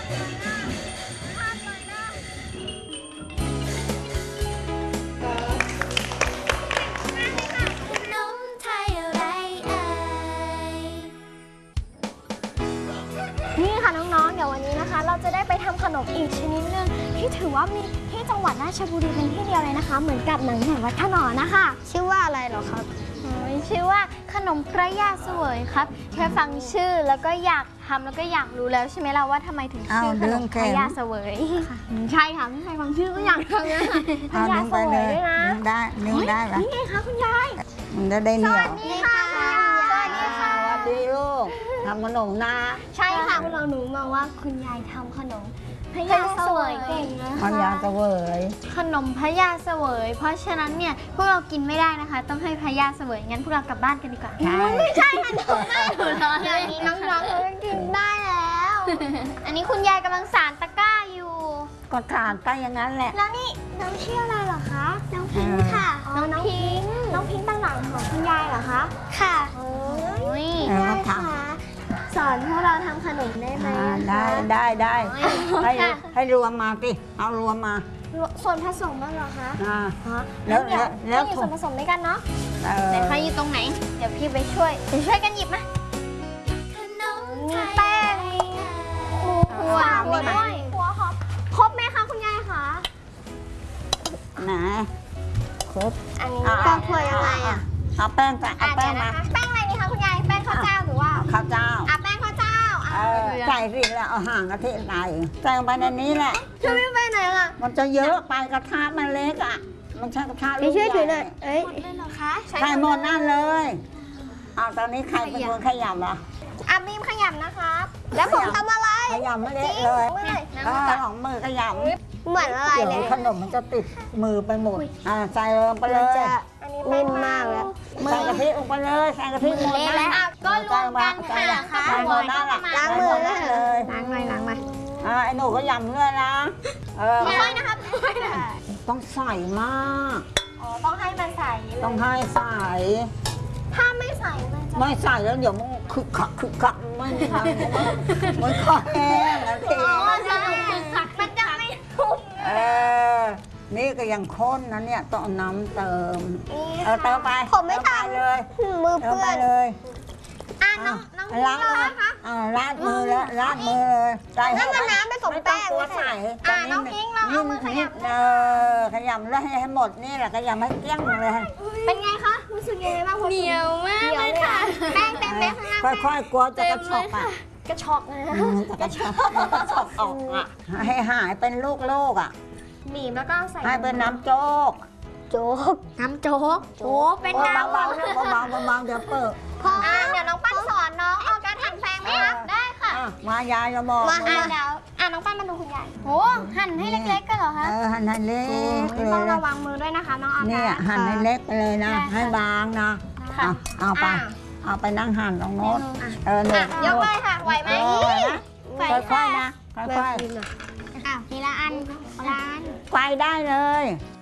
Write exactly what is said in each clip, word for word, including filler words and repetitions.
นี่ค่ะน้องๆเดี๋ยววันนี้นะคะเราจะได้ไปทำขนมอีกชนิดนึงที่ถือว่ามีที่จังหวัดราชบุรีเป็นที่เดียวเลยนะคะเหมือนกับหนังแห่งวัดขนอนนะคะชื่อว่าอะไรหรอครับชื่อว่าขนมพระยาเสวยครับแค่ฟังชื่อแล้วก็อยากทำแล้วก็อยากรู้แล้วใช่ไหมล่ะว่าทำไมถึงชื่อขนมพระยาเสวยใช่ค่ะไม่ใช่ฟังชื่อก็อยากทำนะพระยาเสวยด้วยนะได้นึ่งได้แล้วนี่ไงคะคุณยายมันจะได้เหนียวสวัสดีค่ะสวัสดีค่ะสวัสดีลูกทำขนมนะใช่ค่ะคุณเราหนูมาว่าคุณยายทำขนมพระยาเสวยเก่งนะคะพระยาเสวยขนมพระยาเสวยเพราะฉะนั้นเนี่ยพวกเรากินไม่ได้นะคะต้องให้พระยาเสวยงั้นพวกเรากลับบ้านกันดีกว่าไม่ใช่ค่ะหนูไม่หนูรอเลยนี้น้องๆเขากินได้แล้วอันนี้คุณยายกำลังสานตะกร้าอยู่ก็ทานไปอย่างนั้นแหละแล้วนี่น้องชื่ออะไรเหรอคะน้องพิงค์ค่ะน้องพิงค์น้องพิงค์ตั้งหลังของคุณยายเหรอคะค่ะโอ้ยได้ค่ะสอนพวกเราทำขนมได้ไหมได้ได้ได้ให้ให้รวมมาสิเอารวมมาส่วนผสมบ้างเหรอคะแล้วแล้วอยู่ส่วนผสมด้วยกันเนาะแต่ใครอยู่ตรงไหนเดี๋ยวพี่ไปช่วยไปช่วยกันหยิบมามีแป้งมีหัวหัวด้วยหัวหอมครบไหมคะคุณยายคะไหนครบอันนี้ก็ถั่วยังไงอ่ะเอาแป้งไปเอาแป้งมาแป้งอะไรนี่คะคุณยายแป้งข้าวเจ้าหรือว่าข้าวเจ้าอ่ะแป้งข้าวเจ้าใส่สิแล้วเอาห่างกะทิใส่ใส่ลงไปในนี้แหละช่วยไม่ไปไหนอ่ะมันจะเยอะไปกระทะมันเล็กอ่ะมันใช้กระทะลูกใหญ่ช่วยถือหน่อยเอ้ยหมดเลยเหรอคะใส่หมดนั่นเลยเอาตอนนี้ใครเป็นคนขยำอ่ะอ่ะบีมขยำนะครับแล้วผมทำอะไรขยำไม่เละเลยเออสองมือขยำเหมือนอะไรเลยเดี๋ยวขนมมันจะติดมือไปหมดอ่าใส่ลงไปเลยนิ่มมากแล้วใส่กะทิลงไปเลยใส่กะทิหมดแล้วก็รวมกันค่ะค่ะหมดนั่นแหละล้างมือเลยล้างไปล้างไปอ่าไอ้หนูก็ยำด้วยนะเออค่อยนะครับค่อยนะต้องใส่มากอ๋อต้องให้มันใส่ต้องให้ใส่ถ้าไม่ใส่มันจะไม่ใส่แล้วเดี๋ยวมันคึกคักคึกคักไม่ทำมันคอแห้งแล้วทีมันจะคึกคักมันจะไม่ชุ่มเออนี่ก็ยังข้นนะเนี่ยต้องน้ำเติมเออเติมไปผมไม่ทำเลยมือเปื้อนเลยอ่ะน้องน้องล้างมืออ่าล้างมือแล้วล้างมือเลยใส่ให้น้ำไปสมแป้งใส่อ่ะน้องพิงเราเอามือขยำเออขยำแล้วให้หมดนี่แหละขยำให้เกลี้ยงเลยเป็นไงคะรู้สึกยังไงบ้างเหนียวมากเลยค่ะแป้งเต็มไหมข้างล่างค่อยๆกลัวจะกระชอกอ่ะกระชอกนะกระชอกกระชอกออกอ่ะให้หายเป็นลูกๆอ่ะบีบแล้วก็ใส่ให้เป็นน้ำโจ๊กโจ๊กน้ำโจ๊กโจ๊กเป็นน้ำเบาๆเบาๆเบาๆเดี๋ยวเปิดพอเดี๋ยวน้องปั้นสอนน้องเอาการหั่นแป้งไหมคะได้ค่ะมายายจะบอกมาอ่ะเดี๋ยวอ่ะน้องปั้นมาดูคุณยายโหหั่นให้เล็กๆก็เหรอคะเออหั่นให้เล็กเลยต้องระวังมือด้วยนะคะน้องอาเนี่ยหั่นให้เล็กไปเลยนะให้บางนะเอาไปเอาไปนั่งหั่นตรงโน้นเออหนึ่งยกเลยค่ะไหวไหมค่อยๆนะค่อยๆอ่ะทีละอันละอันไฟได้เลย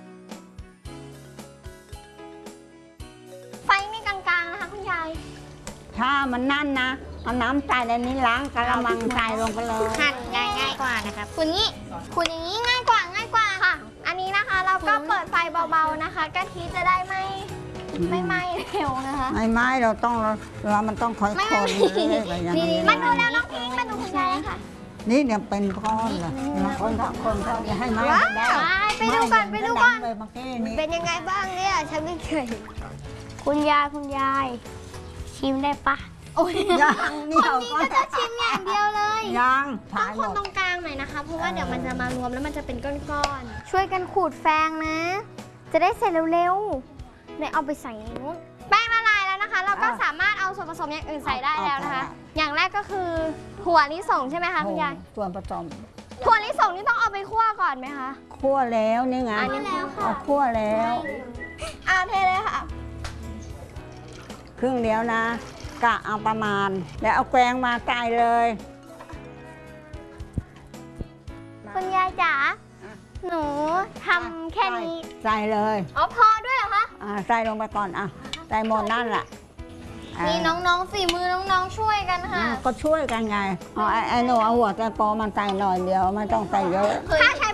ไฟมีกลางๆนะคะคุณยายถ้ามันนั่นนะเอาน้ำใส่ในนี้ล้างกระมังใส่ลงไปเลยหั่นง่ายง่ายกว่านะครับคุณนี่คุณอย่างนี้ง่ายกว่าง่ายกว่าค่ะอันนี้นะคะเราก็เปิดไฟเบาๆนะคะกะทิจะได้ไม่ไม่ไหม้เร็วนะคะไม่ไหม้เราต้องเรามันต้องค่อยๆคนมาดูแล้วน้องพิงมาดูคุณยายค่ะนี่เนี่ยเป็นก้อนเลยคนทั้งคนเขาจะให้ไหม้ได้ไปดูก่อนไปดูก่อนเป็นยังไงบ้างเนี่ยฉันไม่เคยคุณยายคุณยายชิมได้ปะโอ้ยยังนี่เราก็จะชิมอย่างเดียวเลยยังต้องคนตรงกลางหน่อยนะคะเพราะว่าเดี๋ยวมันจะมารวมแล้วมันจะเป็นก้อนๆช่วยกันขูดแฟงนะจะได้เสร็จเร็วๆเนี่ยเอาไปใส่ในนู้นแป้งละลายแล้วนะคะเราก็สามารถเอาส่วนผสมอย่างอื่นใส่ได้แล้วนะคะอย่างแรกก็คือถั่วลิสงใช่ไหมคะคุณยายถั่วผสมถั่วลิสงนี่ต้องเอาไปคั่วก่อนไหมคะคั่วแล้วนี่ไงอันนี้แล้วค่ะคั่วแล้วอ่าเทเลยค่ะครึ่งเดียวนะกะเอาประมาณแล้วเอาแกงมาใส่เลยคุณยายจ๋าหนูทำแค่นี้ใส่เลยอ๋อพอด้วยเหรอคะอ่าใส่ลงไปก่อนอ่ะใส่หมดนั่นแหละนี่น้องๆฝีมือน้องๆช่วยกันค่ะก็ช่วยกันไงเอาไอ้ไอ้หนูเอาหัวใจโปมันใส่หน่อยเดียวไม่ต้องใส่เยอะถ้าใช้